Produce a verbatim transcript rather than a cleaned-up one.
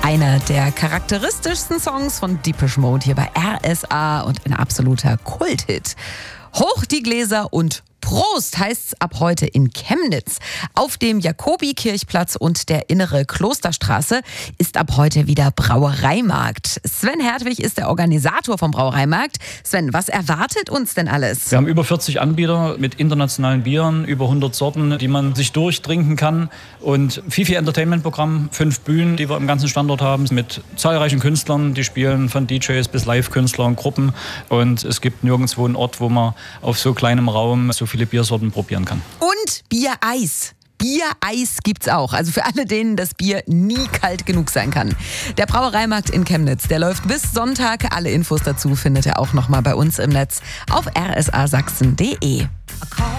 einer der charakteristischsten Songs von Depeche Mode hier bei R S A und ein absoluter Kulthit. Hoch die Gläser und Prost heißt's ab heute in Chemnitz. Auf dem Jakobi-Kirchplatz und der innere Klosterstraße ist ab heute wieder Brauereimarkt. Sven Hertwig ist der Organisator vom Brauereimarkt. Sven, was erwartet uns denn alles? Wir haben über vierzig Anbieter mit internationalen Bieren, über hundert Sorten, die man sich durchtrinken kann. Und viel, viel Entertainment-Programm, fünf Bühnen, die wir im ganzen Standort haben, mit zahlreichen Künstlern, die spielen von D Js bis Live-Künstler und Gruppen. Und es gibt nirgendwo einen Ort, wo man auf so kleinem Raum so viele Biersorten probieren kann. Und Biereis. Biereis gibt's auch. Also für alle, denen das Bier nie kalt genug sein kann. Der Brauereimarkt in Chemnitz, der läuft bis Sonntag. Alle Infos dazu findet ihr auch nochmal bei uns im Netz auf r s a sachsen punkt d e.